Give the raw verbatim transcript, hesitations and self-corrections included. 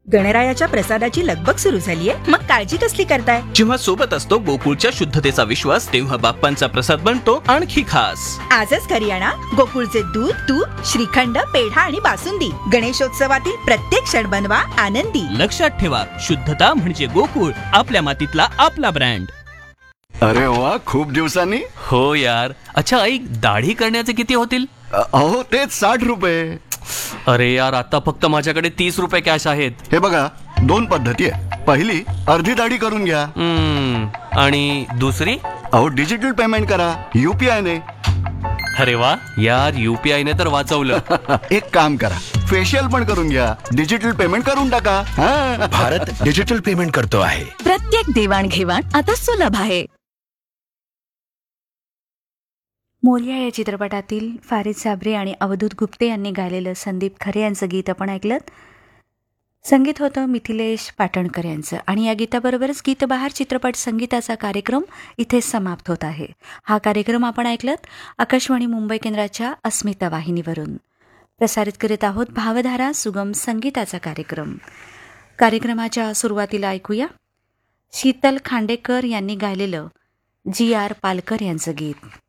गणरायाच्या प्रसादाची लगबग सुरू झालीये, मग काळजी कसली करताय? जेव्हा सोबत असतो गोकुळच्या शुद्धतेचा विश्वास, तेव्हा बाप्पांचा प्रसाद बनतो आणखी खास. आजच घरी आणा गोकुळचे दूध, तूप, श्रीखंड, पेढा आणि बासुंदी. गणेशोत्सवातील प्रत्येक क्षण बनवा आनंदी. लक्षात ठेवा, शुद्धता म्हणजे गोकुळ, आपल्या मातीतला आपला ब्रँड. अरे वा, खूप दिवसांनी. हो यार. अच्छा ऐक, दाढी करण्याचे किती होतील? अहो तेच साठ रुपये. अरे यार, आता फक्त माझ्याकडे तीस रुपये कॅश आहेत. हे बघा, दोन पद्धती आहे. पहिली, अर्धी दाढी करून घ्या. हम्म, आणि दुसरी? अहो डिजिटल पेमेंट करा युपीआय ने. अरे वा यार, युपीआय ने तर वाचवलं. एक काम करा, फेशियल पण करून घ्या, डिजिटल पेमेंट करून टाका. हा. भारत डिजिटल पेमेंट करतो आहे. प्रत्येक देवाणघेवाण आता सुलभ आहे. मोरया या चित्रपटातील फारिद साबरे आणि अवधूत गुप्ते यांनी गायलेलं संदीप खरे यांचं गीत आपण ऐकलं. संगीत होतं मिथिलेश पाटणकर यांचं. आणि या गीताबरोबरच गीतबहार चित्रपट संगीताचा कार्यक्रम इथे समाप्त होत आहे. हा कार्यक्रम आपण ऐकलत आकाशवाणी मुंबई केंद्राच्या अस्मिता वाहिनीवरून. प्रसारित करीत आहोत भावधारा सुगम संगीताचा कार्यक्रम. कार्यक्रमाच्या सुरुवातीला ऐकूया शीतल खांडेकर यांनी गायलेलं जी आर पालकर यांचं गीत.